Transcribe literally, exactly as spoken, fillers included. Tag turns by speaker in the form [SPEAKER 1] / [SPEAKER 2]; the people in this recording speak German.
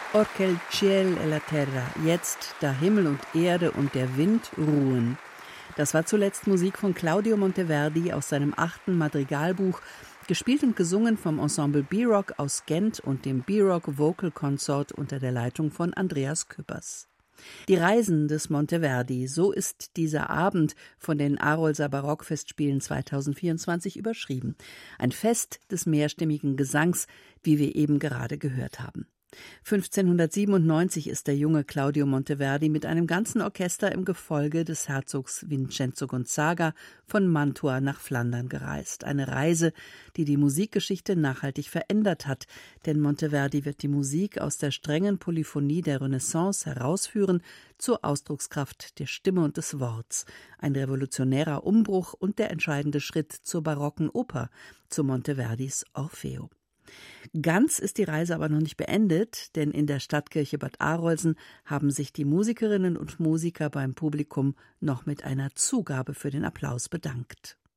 [SPEAKER 1] Orchel ciel e la terra, jetzt da Himmel und Erde und der Wind ruhen. Das war zuletzt Musik von Claudio Monteverdi aus seinem achten Madrigalbuch, gespielt und gesungen vom Ensemble B-Rock aus Gent und dem B-Rock Vocal Consort unter der Leitung von Andreas Küppers. Die Reisen des Monteverdi, so ist dieser Abend von den Arolser Barockfestspielen zweitausendvierundzwanzig überschrieben. Ein Fest des mehrstimmigen Gesangs, wie wir eben gerade gehört haben. fünfzehnhundertsiebenundneunzig ist der junge Claudio Monteverdi mit einem ganzen Orchester im Gefolge des Herzogs Vincenzo Gonzaga von Mantua nach Flandern gereist. Eine Reise, die die Musikgeschichte nachhaltig verändert hat, denn Monteverdi wird die Musik aus der strengen Polyphonie der Renaissance herausführen zur Ausdruckskraft der Stimme und des Worts. Ein revolutionärer Umbruch und der entscheidende Schritt zur barocken Oper, zu Monteverdis Orfeo. Ganz ist die Reise aber noch nicht beendet, denn in der Stadtkirche Bad Arolsen haben sich die Musikerinnen und Musiker beim Publikum noch mit einer Zugabe für den Applaus bedankt.